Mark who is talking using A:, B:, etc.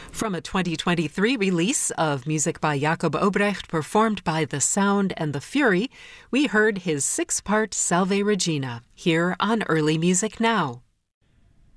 A: From a 2023 release of music by Jacob Obrecht performed by The Sound and the Fury, we heard his six-part Salve Regina here on Early Music Now.